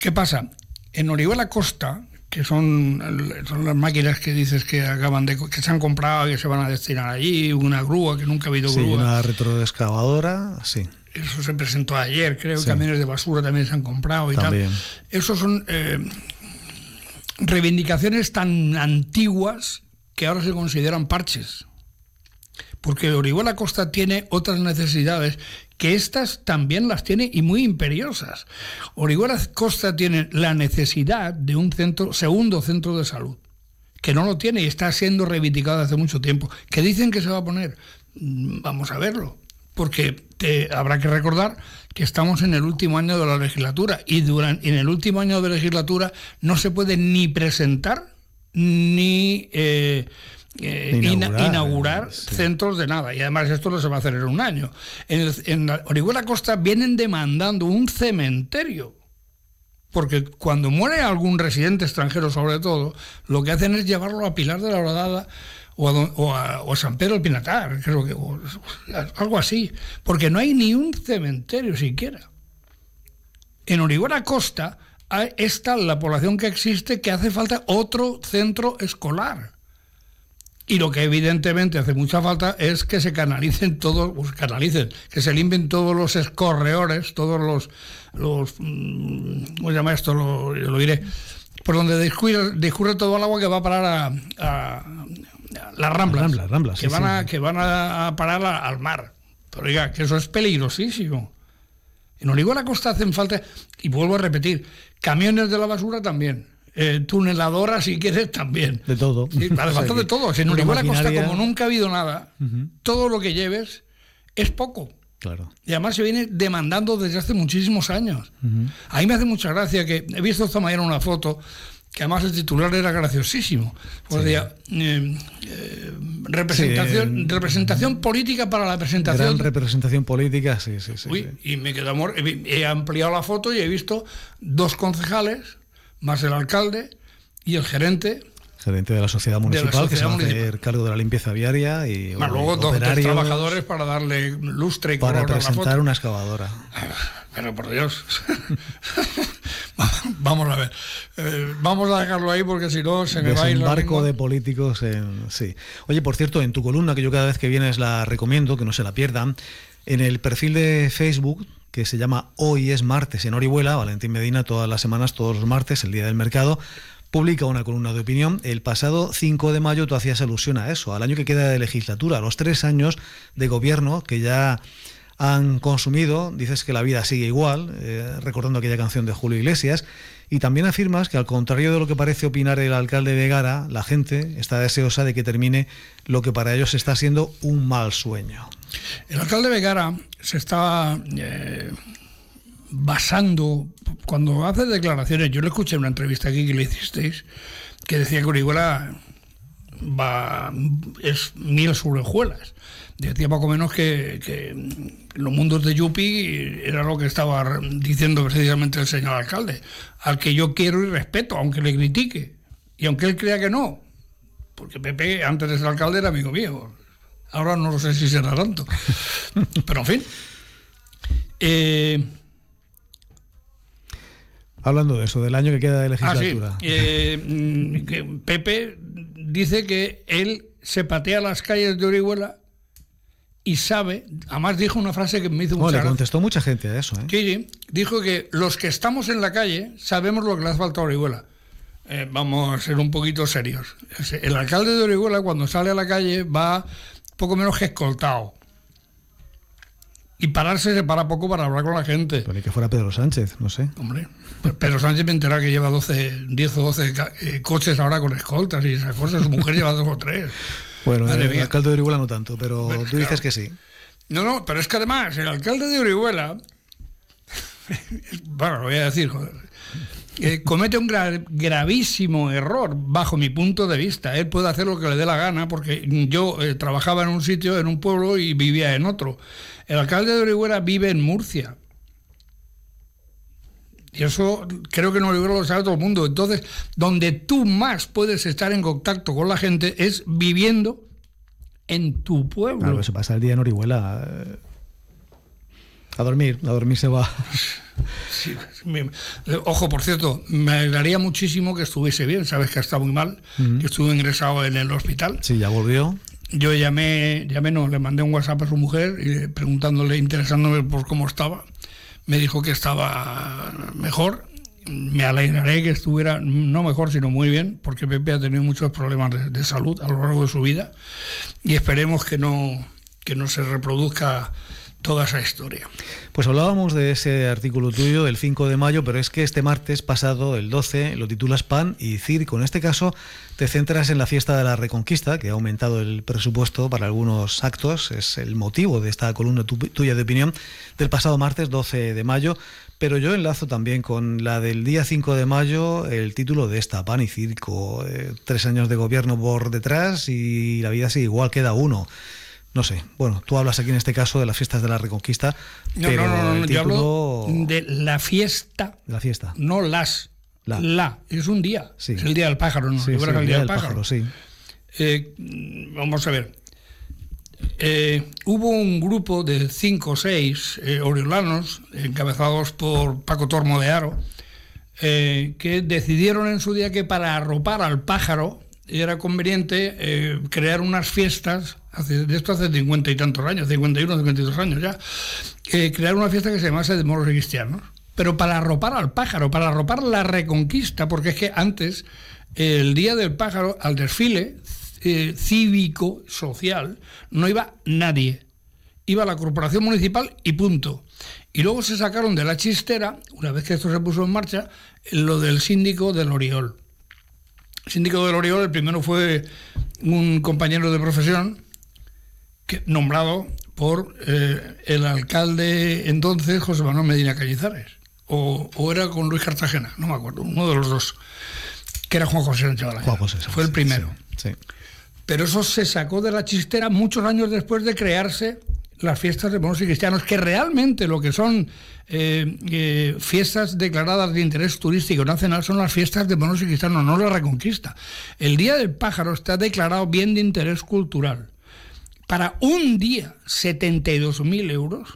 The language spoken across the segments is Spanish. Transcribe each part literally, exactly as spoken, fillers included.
¿Qué pasa? En Orihuela Costa, que son, son las máquinas que dices que acaban de que se han comprado y que se van a destinar allí, una grúa que nunca ha habido sí, grúa. Una retroexcavadora, sí. Eso se presentó ayer, creo, sí. Camiones de basura también se han comprado y también. tal. Esos son eh, reivindicaciones tan antiguas que ahora se consideran parches. Porque Orihuela Costa tiene otras necesidades que estas también las tiene y muy imperiosas. Orihuela Costa tiene la necesidad de un centro, segundo centro de salud, que no lo tiene y está siendo reivindicado hace mucho tiempo. ¿Qué dicen que se va a poner? Vamos a verlo, porque te, habrá que recordar que estamos en el último año de la legislatura y durante, en el último año de legislatura no se puede ni presentar ni... Eh, Eh, inaugurar, inaugurar sí. centros de nada, y además esto no se va a hacer en un año. En, el, en la Orihuela Costa vienen demandando un cementerio, porque cuando muere algún residente extranjero, sobre todo, lo que hacen es llevarlo a Pilar de la Horadada o a, o a, o a San Pedro del Pinatar, creo que o, algo así, porque no hay ni un cementerio siquiera. En Orihuela Costa es tal la población que existe que hace falta otro centro escolar. Y lo que evidentemente hace mucha falta es que se canalicen todos, pues canalicen, que se limpien todos los escorreores, todos los, los ¿cómo se llama esto? Lo, lo diré, por donde discurre, discurre todo el agua que va a parar a, a, a las Ramblas, Ramblas, Ramblas que, sí, van a, sí. que van a parar a, al mar. Pero oiga, que eso es peligrosísimo. En Orihuela Costa hacen falta, y vuelvo a repetir, camiones de la basura también. Eh, tuneladora, si quieres, también. De todo. Sí, hace falta de todo. Si en Orihuela Costa, como nunca ha habido nada, uh-huh. todo lo que lleves es poco. Claro. Y además se viene demandando desde hace muchísimos años. Uh-huh. A mí me hace mucha gracia que he visto esta mañana una foto que además el titular era graciosísimo. Pues sí. decía, eh, eh, representación, sí, eh, representación política para la presentación. Gran representación política, sí, sí, sí. Uy, sí. Y me quedó amor. He ampliado la foto y he visto dos concejales, más el alcalde y el gerente. Gerente de la sociedad municipal, la sociedad que se va a hacer municipal. Cargo de la limpieza viaria y más luego dos tres trabajadores para darle lustre y para color presentar a la foto. Una excavadora. Pero por Dios. Vamos a ver. Eh, vamos a dejarlo ahí porque si no se me va a ir la Desembarco lengua. de políticos en... Sí. Oye, por cierto, en tu columna, que yo cada vez que vienes la recomiendo, que no se la pierdan, en el perfil de Facebook, que se llama Hoy es martes en Orihuela, Valentín Medina todas las semanas, todos los martes, el día del mercado, publica una columna de opinión. El pasado cinco de mayo tú hacías alusión a eso, al año que queda de legislatura, a los tres años de gobierno que ya han consumido. Dices que la vida sigue igual, eh, recordando aquella canción de Julio Iglesias, y también afirmas que, al contrario de lo que parece opinar el alcalde de Egara, la gente está deseosa de que termine lo que para ellos está siendo un mal sueño. El alcalde de Egara se está eh, basando, cuando hace declaraciones, yo le escuché en una entrevista aquí que le hicisteis, que decía que Orihuela va, es miel sobre hojuelas. Decía poco menos que, que los mundos de Yupi era lo que estaba diciendo precisamente el señor alcalde, al que yo quiero y respeto, aunque le critique, y aunque él crea que no, porque Pepe antes de ser alcalde era amigo mío, ahora no lo sé si será tanto, pero en fin. Eh, Hablando de eso, del año que queda de legislatura. Ah, sí. eh, que Pepe dice que él se patea las calles de Orihuela y sabe, además dijo una frase que me hizo bueno, mucha le gracia. contestó mucha gente a eso, ¿eh? Sí, sí, dijo que los que estamos en la calle sabemos lo que le hace falta a Orihuela. Eh, vamos a ser un poquito serios. El alcalde de Orihuela, cuando sale a la calle, va poco menos que escoltado. Y pararse se para poco para hablar con la gente. Pero ni que fuera Pedro Sánchez, no sé. Hombre, Pedro Sánchez me entera que lleva doce, diez o doce eh, coches ahora con escoltas y esas cosas. Su mujer lleva dos o tres. Bueno, Madre el mía. alcalde de Orihuela no tanto, pero, pero tú dices claro. que sí. No, no, pero es que además el alcalde de Orihuela, bueno, lo voy a decir, joder, eh, comete un gra- gravísimo error bajo mi punto de vista. Él puede hacer lo que le dé la gana, porque yo eh, trabajaba en un sitio, en un pueblo, y vivía en otro. El alcalde de Orihuela vive en Murcia. Y eso creo que en Orihuela lo sabe todo el mundo. Entonces, donde tú más puedes estar en contacto con la gente es viviendo en tu pueblo. Claro, se pasa el día en Orihuela. A dormir, a dormir se va. Sí, me, ojo, por cierto, me alegraría muchísimo que estuviese bien. Sabes que está muy mal, uh-huh. que estuvo ingresado en el hospital. Sí, ya volvió. Yo llamé, llamé no, le mandé un WhatsApp a su mujer y preguntándole, interesándome por cómo estaba. Me dijo que estaba mejor. Me alegraré que estuviera, no mejor, sino muy bien, porque Pepe ha tenido muchos problemas de, de salud a lo largo de su vida y esperemos que no, que no se reproduzca toda esa historia. Pues hablábamos de ese artículo tuyo el cinco de mayo, pero es que este martes pasado, el doce, lo titulas Pan y Circo. En este caso te centras en la fiesta de la Reconquista, que ha aumentado el presupuesto para algunos actos. Es el motivo de esta columna tu, tuya de opinión del pasado martes doce de mayo. Pero yo enlazo también con la del día cinco de mayo, el título de esta, Pan y Circo. Eh, tres años de gobierno por detrás y la vida sigue igual, queda uno. No sé, bueno, tú hablas aquí en este caso de las fiestas de la Reconquista, no, pero no, no, no, el yo título... hablo de la fiesta, de la fiesta, no las, la, la es un día, sí. Es el día del pájaro, ¿no? Sí, sí, el día, día del pájaro, pájaro sí. Eh, vamos a ver, eh, hubo un grupo de cinco o seis eh, oriolanos, encabezados por Paco Tormo de Haro, eh, que decidieron en su día que para arropar al pájaro era conveniente eh, crear unas fiestas, hace, de esto hace cincuenta y tantos años, cincuenta y uno, cincuenta y dos años ya, eh, crear una fiesta que se llamase de moros y cristianos, pero para arropar al pájaro, para arropar la Reconquista, porque es que antes, eh, el día del pájaro, al desfile eh, cívico, social, no iba nadie, iba la corporación municipal y punto. Y luego se sacaron de la chistera, una vez que esto se puso en marcha, lo del síndico del Oriol. Síndico del Oriol, el primero fue un compañero de profesión que, nombrado por eh, el alcalde entonces, José Manuel Medina Cañizares, o, o era con Luis Cartagena, no me acuerdo, uno de los dos, que era Juan José Sánchez Balaguer. Juan José Sánchez, fue el primero. Sí, sí. Pero eso se sacó de la chistera muchos años después de crearse las fiestas de moros y cristianos, que realmente lo que son eh, eh, fiestas declaradas de interés turístico nacional son las fiestas de moros y cristianos, no la Reconquista. El Día del Pájaro está declarado bien de interés cultural. Para un día, setenta y dos mil euros,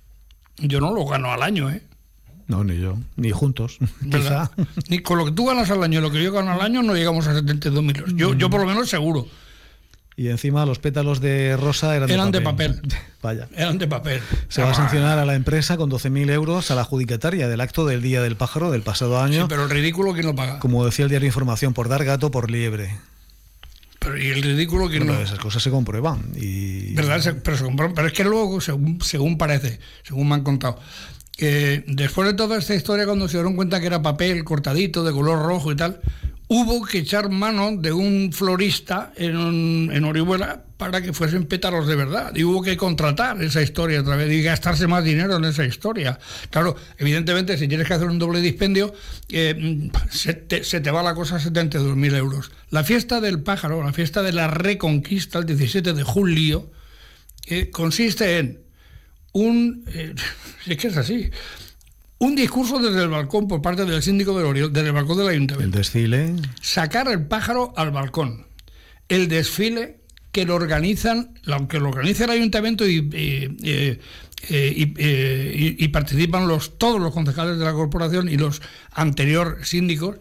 yo no lo gano al año, ¿eh? No, ni yo, ni juntos, quizá. Ni con lo que tú ganas al año y lo que yo gano al año no llegamos a setenta y dos mil euros. Yo, mm. yo por lo menos seguro. Y encima los pétalos de rosa eran, eran de papel. De papel. Vaya. Eran de papel. Se va a sancionar a la empresa con doce mil euros a la adjudicataria del acto del Día del Pájaro del pasado año. Sí, pero el ridículo, ¿quién lo paga? Como decía el diario Información, por dar gato por liebre. Pero y el ridículo, ¿quién bueno, no? Esas cosas se comprueban. Y... ¿Verdad? Pero, se comprueban. Pero es que luego, según, según parece, según me han contado, que después de toda esta historia, cuando se dieron cuenta que era papel cortadito, de color rojo y tal, hubo que echar mano de un florista en, un, en Orihuela para que fuesen pétalos de verdad. Y hubo que contratar esa historia otra vez y gastarse más dinero en esa historia. Claro, evidentemente, si tienes que hacer un doble dispendio, eh, se, te, se te va la cosa a setenta y dos mil euros. La fiesta del pájaro, la fiesta de la Reconquista, el diecisiete de julio, eh, consiste en un... Eh, es que es así... Un discurso desde el balcón por parte del síndico del Oriol, desde el balcón del ayuntamiento. El desfile. Sacar el pájaro al balcón. El desfile que lo organizan, que lo organiza el ayuntamiento y, y, y, y, y, y participan los, todos los concejales de la corporación y los anteriores síndicos.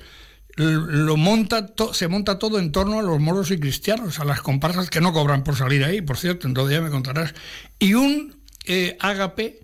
Lo monta to, se monta todo en torno a los moros y cristianos, a las comparsas que no cobran por salir ahí, por cierto, entonces ya me contarás. Y un eh, ágape.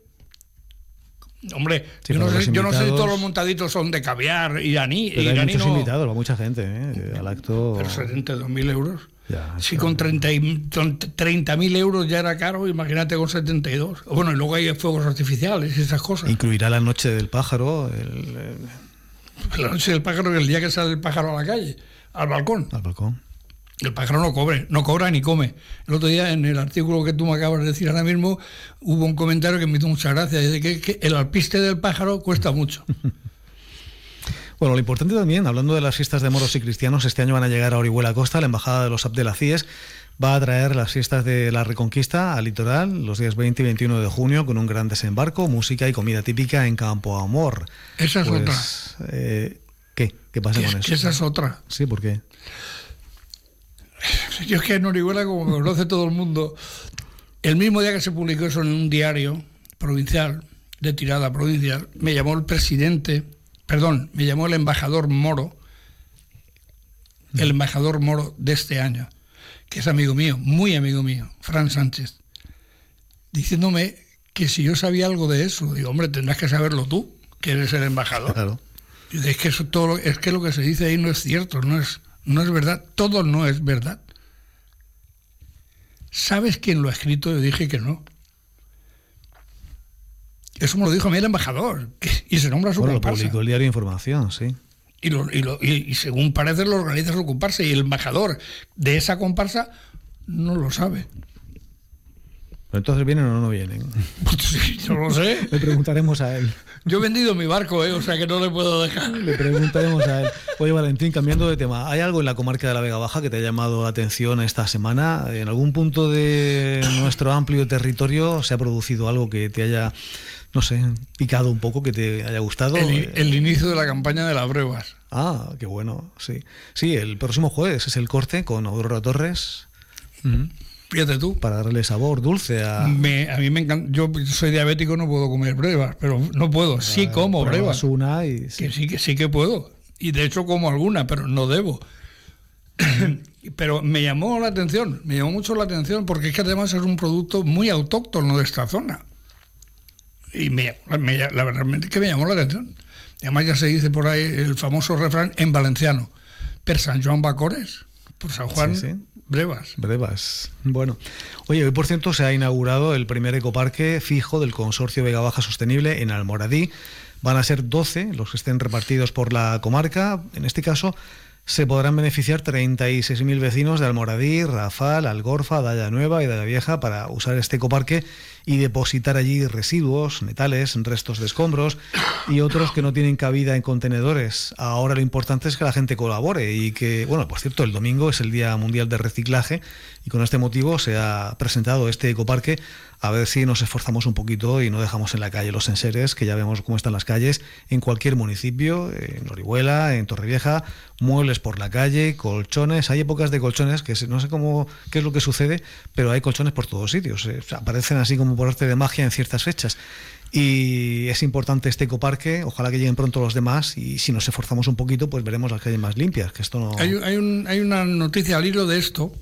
Hombre, sí, yo, no sé, yo no sé si todos los montaditos son de caviar y aní. Pero y hay aní muchos no... invitados, va mucha gente ¿eh? al acto. Pero setenta y dos mil euros. Ya, si con treinta mil euros ya era caro, imagínate con setenta y dos. Bueno, y luego hay fuegos artificiales y esas cosas. Incluirá la noche del pájaro. El, el... La noche del pájaro, el día que sale el pájaro a la calle, al balcón. Al balcón. El pájaro no cobre, no cobra ni come. El otro día, en el artículo que tú me acabas de decir ahora mismo, hubo un comentario que me hizo mucha gracia, de que, que el alpiste del pájaro cuesta mucho. Bueno, lo importante también, hablando de las fiestas de moros y cristianos, este año van a llegar a Orihuela Costa, la Embajada de los Abdelaziz va a traer las fiestas de la Reconquista al litoral los días veinte y veintiuno de junio con un gran desembarco, música y comida típica en Campo Amor. Esa es pues, otra. Eh, ¿Qué? ¿Qué pasa es, con eso? Que esa es otra. Sí, ¿por qué? Yo es que en Orihuela, como conoce todo el mundo, el mismo día que se publicó eso en un diario provincial, de tirada provincial, me llamó el presidente, perdón, me llamó el embajador Moro, el embajador Moro de este año, que es amigo mío, muy amigo mío, Fran Sánchez, diciéndome que si yo sabía algo de eso. Digo, hombre, tendrás que saberlo tú, que eres el embajador. Claro. Y es que eso todo, es que lo que se dice ahí no es cierto, no es, no es verdad, todo no es verdad. ¿Sabes quién lo ha escrito? Yo dije que no. Eso me lo dijo a mí el embajador, que, y se nombra su bueno, comparsa. Lo publicó el diario Información, sí. Y, lo, y, lo, y, y según parece lo organiza su comparsa, y el embajador de esa comparsa no lo sabe. ¿Pero entonces vienen o no vienen? Pues sí, yo lo sé. Le preguntaremos a él. Yo he vendido mi barco, ¿eh? O sea que no le puedo dejar. Le preguntaremos a él. Oye, Valentín, cambiando de tema, ¿hay algo en la comarca de la Vega Baja que te ha llamado la atención esta semana? ¿En algún punto de nuestro amplio territorio se ha producido algo que te haya, no sé, picado un poco, que te haya gustado? El, el inicio de la campaña de las brevas. Ah, qué bueno, sí. Sí, el próximo jueves es el corte con Aurora Torres. Uh-huh. Fíjate tú. Para darle sabor dulce a... Me, a mí me encanta. Yo soy diabético, no puedo comer brevas, pero no puedo. Sí como brevas. Una y... sí. Que sí, que sí que puedo. Y de hecho como alguna, pero no debo. Pero me llamó la atención, me llamó mucho la atención, porque es que además es un producto muy autóctono de esta zona. Y me, me, la verdad es que me llamó la atención. Además ya se dice por ahí el famoso refrán en valenciano: per San Joan Bacores, por San Juan... Sí, sí. Brevas. Brevas. Bueno. Oye, hoy por cierto se ha inaugurado el primer ecoparque fijo del Consorcio Vega Baja Sostenible en Almoradí. Van a ser doce los que estén repartidos por la comarca. En este caso se podrán beneficiar treinta y seis mil vecinos de Almoradí, Rafal, Algorfa, Daya Nueva y Daya Vieja para usar este ecoparque y depositar allí residuos, metales, restos de escombros y otros que no tienen cabida en contenedores. Ahora lo importante es que la gente colabore y que, bueno, por cierto, el domingo es el Día Mundial de Reciclaje y con este motivo se ha presentado este ecoparque. A ver si nos esforzamos un poquito y no dejamos en la calle los enseres, que ya vemos cómo están las calles en cualquier municipio, en Orihuela, en Torrevieja, muebles por la calle, colchones. Hay épocas de colchones que no sé cómo qué es lo que sucede, pero hay colchones por todos sitios. O sea, aparecen así como por arte de magia en ciertas fechas. Y es importante este ecoparque, ojalá que lleguen pronto los demás, y si nos esforzamos un poquito, pues veremos las calles más limpias. Que esto no... hay, hay, un, hay una noticia al hilo de esto.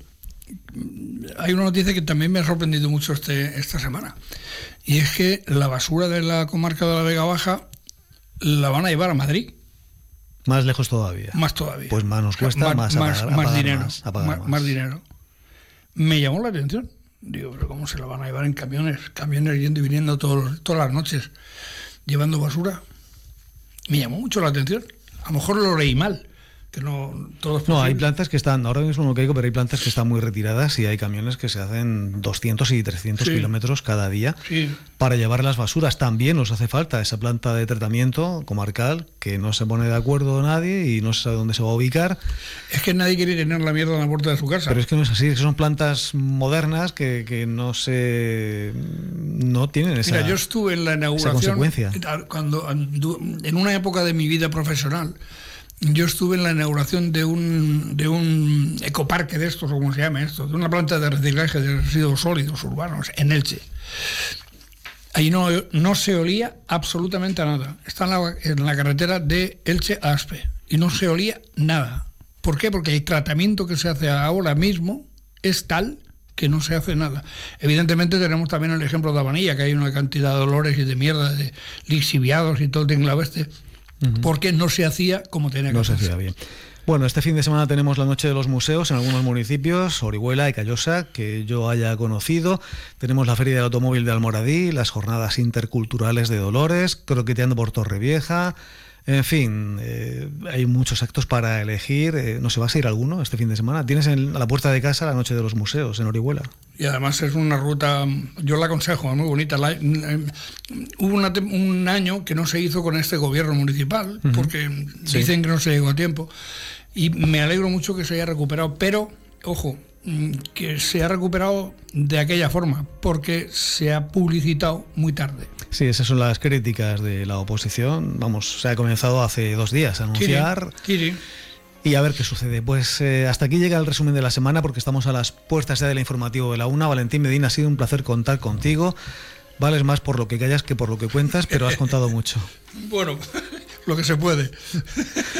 Hay una noticia que también me ha sorprendido mucho este, esta semana, y es que la basura de la comarca de la Vega Baja la van a llevar a Madrid. Más lejos todavía. Más todavía. Pues más nos cuesta, más, más, apagar, más apagar dinero. Más, apagar más, más. más dinero. Me llamó la atención. Digo, pero ¿cómo se la van a llevar en camiones? Camiones yendo y viniendo todos, todas las noches, llevando basura. Me llamó mucho la atención. A lo mejor lo leí mal. Que no, todos no, hay plantas que están, ahora mismo no caigo, pero hay plantas que están muy retiradas y hay camiones que se hacen doscientos y trescientos sí. kilómetros cada día sí. para llevar las basuras. También nos hace falta esa planta de tratamiento comarcal que no se pone de acuerdo nadie y no se sabe dónde se va a ubicar. Es que nadie quiere tener la mierda en la puerta de su casa. Pero es que no es así, es que son plantas modernas que, que no se no tienen esa Mira, yo estuve en la inauguración, esa consecuencia. Cuando, en una época de mi vida profesional, yo estuve en la inauguración de un de un ecoparque de estos, o como se llama esto, de una planta de reciclaje de residuos sólidos urbanos en Elche. Ahí no, no se olía absolutamente a nada. Está en la, en la carretera de Elche a Aspe y no se olía nada. ¿Por qué? Porque el tratamiento que se hace ahora mismo es tal que no se hace nada. Evidentemente tenemos también el ejemplo de Abanilla, que hay una cantidad de olores y de mierda, de lixiviados y todo el tinglado este, porque no se hacía como tenía que no hacerse. se hacía bien. Bueno, este fin de semana tenemos la Noche de los Museos en algunos municipios, Orihuela y Callosa, que yo haya conocido. Tenemos la Feria del Automóvil de Almoradí, las Jornadas Interculturales de Dolores, croqueteando por Torrevieja. En fin, eh, hay muchos actos para elegir. Eh, ¿No se va a ir alguno este fin de semana? Tienes en, a la puerta de casa la Noche de los Museos en Orihuela. Y además es una ruta, yo la aconsejo, es muy bonita. La, eh, hubo una, un año que no se hizo con este gobierno municipal, uh-huh. porque sí. dicen que no se llegó a tiempo. Y me alegro mucho que se haya recuperado, pero, ojo, que se ha recuperado de aquella forma, porque se ha publicitado muy tarde. Sí, esas son las críticas de la oposición. Vamos, se ha comenzado hace dos días a anunciar. Sí, sí. Y a ver qué sucede. Pues eh, hasta aquí llega el resumen de la semana, porque estamos a las puertas ya del informativo de la una. Valentín Medina, ha sido un placer contar contigo. Vales más por lo que callas que por lo que cuentas, pero has contado mucho. Bueno, lo que se puede.